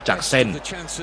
จากเส้น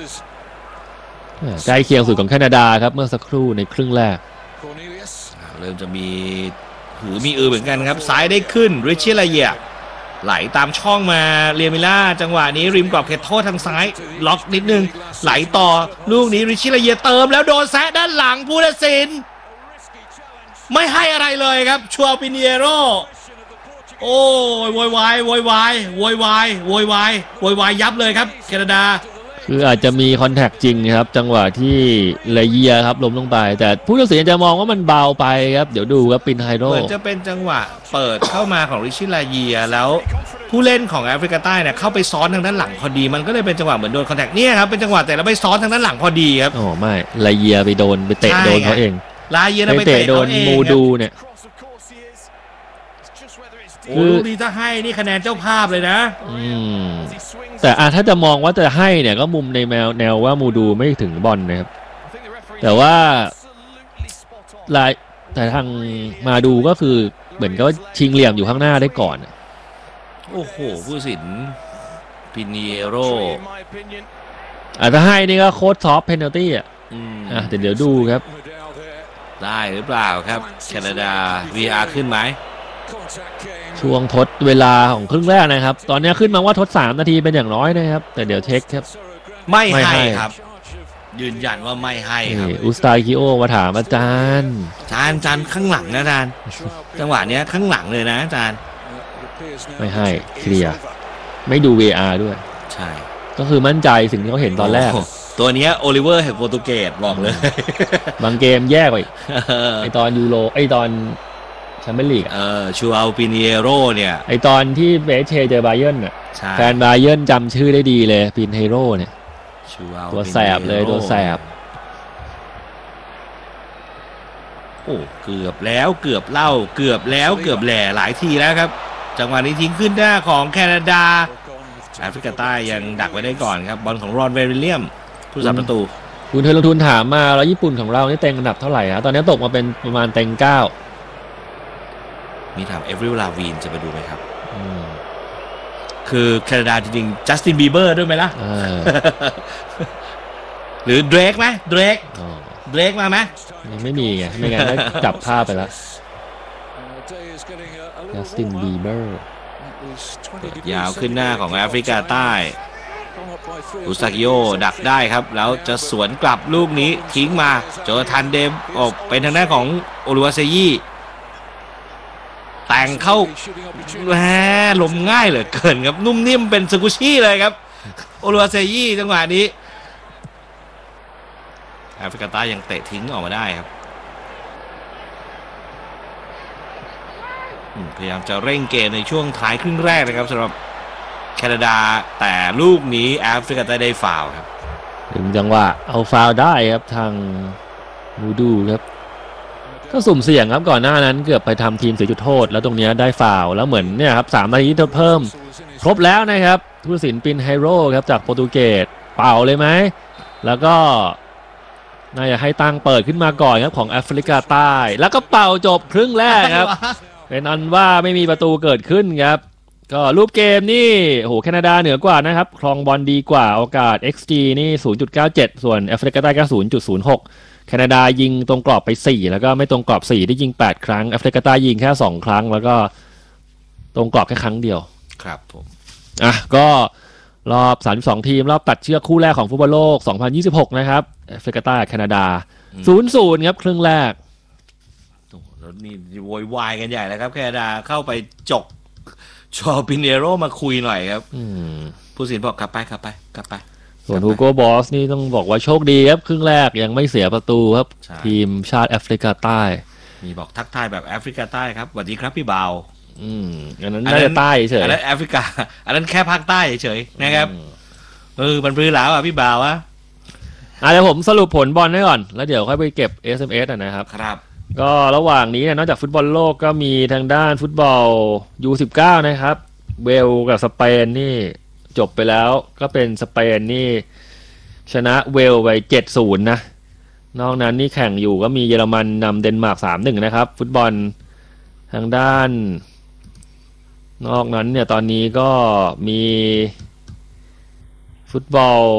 ใกล้เคียงสุดของแคนาดาครับเมื่อสักครู่ในครึ่งแรกเริ่มจะมีหือมีเหมือนกันครับซ้ายได้ขึ้นริชิลาเยียไหลตามช่องมาเรียมิล่าจังหวะนี้ริมกรอบเขตโทษทางซ้ายล็อกนิดนึงไหลต่อลูกนี้ริชิลาเยียเติมแล้วโดนแซะด้านหลังผู้ตัดสินไม่ให้อะไรเลยครับชัวปิเนียโรโอ้ยโวยวายโวยวายโวยวายโวยวายโวยวายยับเลยครับแคนาดาคืออาจจะมีคอนแทคจริงครับจังหวะที่เลเยียครับล้มลงไปแต่ผู้ตัดสินจะมองว่ามันเบาไปครับเดี๋ยวดูครับปินไฮโรเหมือนจะเป็นจังหวะเปิดเข้ามาของริชิลาเยียแล้วผู้เล่นของแอฟริกาใต้เนี่ยเข้าไปซ้อนทางด้านหลังพอดีมันก็เลยเป็นจังหวะเหมือนโดนคอนแทคเนี่ยครับเป็นจังหวะแต่เราไปซ้อนทางด้านหลังพอดีครับโอ้ไม่เลเยียไปโดนไปเตะโดนเขาเองลาเยียไปเตะโดนมูดูเนี่ยโอ้ลูกนี้ถ้าให้นี่คะแนนเจ้าภาพเลยนะแต่ถ้าจะมองว่าจะให้เนี่ยก็มุมในแนวว่ามูดูไม่ถึงบอลนะครับแต่ว่าแต่ทางมาดูก็คือเหมือนก็ชิงเหลี่ยมอยู่ข้างหน้าได้ก่อนโอ้โหผู้สินปิเนียโรถ้าให้นี่ก็โค้ดซอฟเพนัลตี้แต่เดี๋ยวดูครับได้หรือเปล่าครับแคนาดา VR ขึ้นไหมช่วงทดเวลาของครึ่งแรกนะครับตอนนี้ขึ้นมาว่าทด3นาทีเป็นอย่างน้อยนะครับแต่เดี๋ยวเช็คครับไม่ให้ครับยืนยันว่าไม่ให้ครับอุสตาคิโอมาถามอาจารย์ข้างหลังนะอาจารย์จังหวะนี้ข้างหลังเลยนะอาจารย์ไม่ให้เคลียร์ไม่ดู VR ด้วยใช่ก็คือมั่นใจสิ่งที่เขาเห็นตอนแรกตัวนี้โอลิเวอร์แห่งโปรตุเกสบอกเลยบางเกมแย่กว่าไอตอนยูโรไอตอนแชมเปี้ยนลีกชูอัลปิเนียโรเนี่ยไอตอนที่เบสเชเจอบาเยิร์นอ่ะแฟนบาเยิร์นจำชื่อได้ดีเลยปินไฮโรเนี่ยตัวแสบเลยตัวแสบโอ้เกือบแล้วเกือบเล่าเกือบแล้วเกือบแหล่หลายทีแล้วครับจังหวะนี้ทิ้งขึ้นหน้าของแคนาดาแอฟริกาใต้ยังดักไว้ได้ก่อนครับบอลของรอนเวริลเลียมผู้สับประตูคุณเทลทุนถามมาแล้วญี่ปุ่นของเรานี่เต็งอันดับเท่าไหร่ฮะตอนนี้ตกมาเป็นประมาณเต็ง9 มีถามเอฟริลลาวีนจะไปดูไหมครับคือแคนาดาจริงๆจัสตินบีเบอร์ด้วยไหมล่ะหรือเดรกไหมเดรกมาไหมยังไม่มีไงไม่งั้นได้จับภาพไปแล้วจัสตินบีเบอร์ยาวขึ้นหน้าของแอฟริกาใต้อุซากิโอดักได้ครับแล้วจะสวนกลับลูกนี้ทิ้งมาโจทันเดมออกเป็นทางด้านของโอลุวาเซยี่แต่งเข้าลมง่ายเหลือเกินครับนุ่มนิ่มเป็นสกุชี่เลยครับโอลุวาเซยี่จังหวะนี้แอฟริกาใต้ยังเตะทิ้งออกมาได้ครับพยายามจะเร่งเกมในช่วงท้ายครึ่งแรกนะครับสำหรับแคนาดาแต่ลูกนี้แอฟริกาใต้ได้ฟาวล์ครับถึงจังหวะเอาฟาวล์ได้ครับทางมูดูครับก็สุ่มเสี่ยงครับก่อนหน้านั้นเกือบไปทำทีมเสียจุดโทษแล้วตรงนี้ได้ฟาวล์แล้วเหมือนเนี่ยครับ3นาทีทดเพิ่มครบแล้วนะครับผู้ตัดสินปินไฮโรครับจากโปรตุเกสเป่าเลยไหมแล้วก็น่าจะให้ตั้งเปิดขึ้นมาก่อนครับของแอฟริกาใต้แล้วก็เป่าจบครึ่งแรกครับเป็นอันว่าไม่มีประตูเกิดขึ้นครับก็รูปเกมนี่โหแคนาดาเหนือกว่านะครับครองบอลดีกว่าโอกาส XG นี่ 0.97 ส่วนแอฟริกาใต้ก็ 0.06 แคนาดายิงตรงกรอบไป4แล้วก็ไม่ตรงกรอบ4ได้ยิง8ครั้งแอฟริกาใต้ยิงแค่2ครั้งแล้วก็ตรงกรอบแค่ครั้งเดียวครับผมก็รอบ32ทีมรอบตัดเชือกคู่แรกของฟุตบอลโลก2026นะครับแอฟริกาใต้แคนาดา 0-0 ครับครึ่งแรกแล้วนี่โวยวายกันใหญ่แล้วครับแคนาดาเข้าไปจกชอปิเนโรมาคุยหน่อยครับผู้สินบอกกลับไปส่วนฮูโกบอสนี่ต้องบอกว่าโชคดีครับครึ่งแรกยังไม่เสียประตูครับทีมชาติแอฟริกาใต้มีบอกทักทายแบบแอฟริกาใต้ครับสวัสดีครับพี่บ่าวอันนั้นน่าจะใต้เฉยอันนั้นแอฟริกาอันนั้นแค่ภาคใต้เฉยนะครับมันพื้นแล้วพี่บ่าววะเดี๋ยวผมสรุปผลบอลให้ก่อนแล้วเดี๋ยวค่อยไปเก็บ SMS นะครับครับก็ระหว่างนี้นอกจากฟุตบอลโลกก็มีทางด้านฟุตบอล U19 นะครับเวลกับสเปนนี่จบไปแล้วก็เป็นสเปนนี่ชนะเวลไป 7-0 นะนอกนั้นนี่แข่งอยู่ก็มีเยอรมันนำเดนมาร์ก 3-1 นะครับฟุตบอลทางด้านนอกนั้นเนี่ยตอนนี้ก็มีฟุตบอล